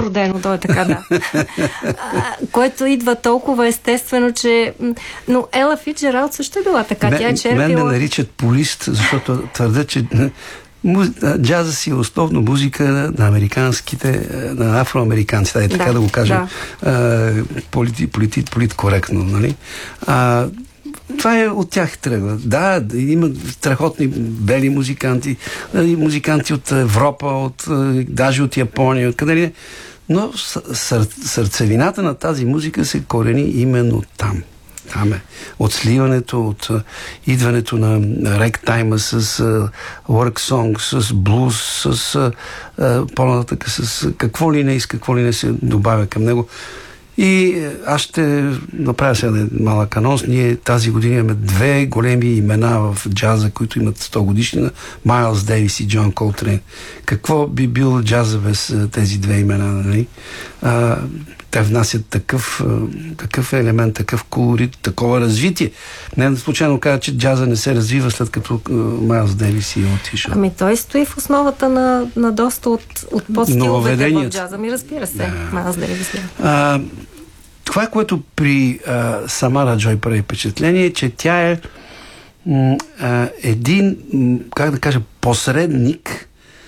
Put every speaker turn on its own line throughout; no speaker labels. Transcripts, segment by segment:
родено, то е така, да. Което идва толкова естествено, че... Но Ела Фицджералд също е била така. Тя е черпила...
Мен ме наричат полист, защото твърдя, че джаза си е основно музика на американските, на афроамериканците, така да го кажем, политкоректно, нали? Това е от тях тръгва. Да, има страхотни бели музиканти, музиканти от Европа, даже от Япония, откъде ли. Но сърцевината на тази музика се корени именно там. Там е. От сливането, от идването на ректайма с work song, с блуз, с по-нататък, с какво ли не и с какво ли не се добавя към него. И аз ще направя сега малък анонс. Ние тази година имаме две големи имена в джаза, които имат 100 годишнина. Майлс Дейвис и Джон Колтрейн. Какво би бил джаза без тези две имена, нали? Те внасят такъв елемент, такъв колорит, такова развитие. Не случайно каза, че джаза не се развива след като Майлс Дейвис е отишъл.
Ами той стои в основата на доста от подстиловете в джаза. Ми разбира се, Майлс Дейвис.
Това, което при Самара Джой прави впечатление, че тя е един, как да кажа, посредник,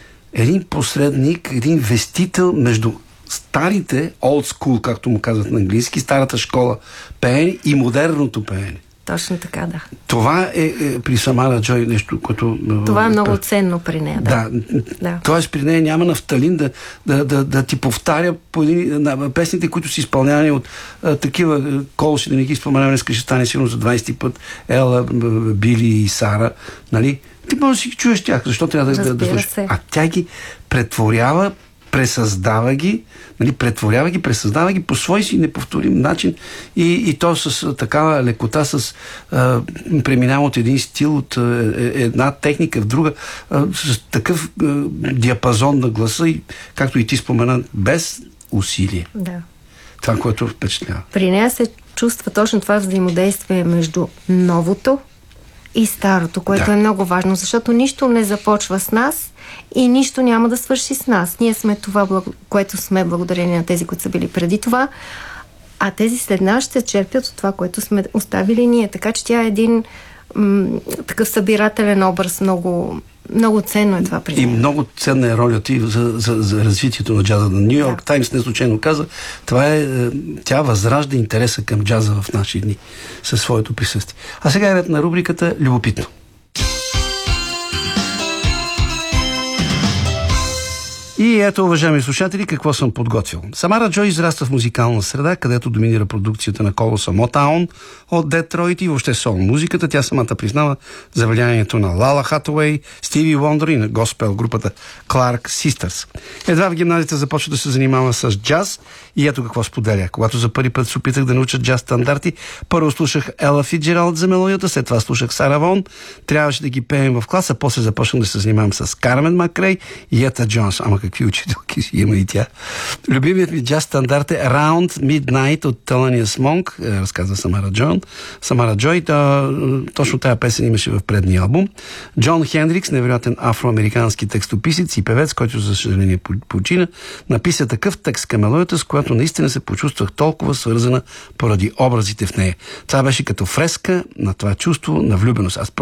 един вестител между старите, old school, както му казват на английски, старата школа пеене и модерното пеене.
Точно така, да.
Това е при Самара Джой нещо, което...
Това е много ценно при нея, да.
Тоест при нея няма нафталин да ти повтаря песните, които си изпълнявани от такива колши, да не ги споменаваме, днес ще стане сигурно за 20 път Ела, Били и Сара, нали? Ти може да си ги чуеш тях, защо трябва да слушаш? А тя ги претворява, пресъздава ги, нали, пресъздава ги по свой си неповторим начин и то с такава лекота, преминава от един стил, от една техника в друга, с такъв диапазон на гласа, и, както и ти спомена, без усилие.
Да.
Това, което впечатлява.
При нея се чувства точно това взаимодействие между новото и старото, което е много важно, защото нищо не започва с нас и нищо няма да свърши с нас. Ние сме това, което сме, благодарение на тези, които са били преди това, а тези след нас ще черпят от това, което сме оставили ние. Така че тя е един такъв събирателен образ, много, много ценно е това при нея. И
много ценна е ролята и за развитието на джаза. На Ню Йорк Таймс не случайно каза, тя възражда интереса към джаза в наши дни със своето присъствие. А сега е ред на рубриката Любопитно. И ето, уважаеми слушатели, какво съм подготвил. Самара Джой израства в музикална среда, където доминира продукцията на колоса Мотаун от Детройт и въобще сол музиката. Тя самата признава за влиянието на Лала Хатуей, Стиви Вондър и на госпел групата Clark Sisters. Едва в гимназията започва да се занимава с джаз и ето какво споделя. Когато за първи път се опитах да науча джаз стандарти, първо слушах Ела Фицджералд за мелодията, след това слушах Сара Вон. Трябваше да ги пеем в класа, после започнах да се занимавам с Кармен Макрей и Ета Джонс. Ама какви учителки си има и тя. Любимият ми джаз стандарт е Round Midnight от Thelonious Monk, разказва Самара Джой. Точно тая песен имаше в предния албум. Джон Хендрикс, невероятен афроамерикански текстописец и певец, който за съжаление почина, написа такъв текст към мелодията, с която наистина се почувствах толкова свързана поради образите в нея. Това беше като фреска на това чувство на влюбеност. Аз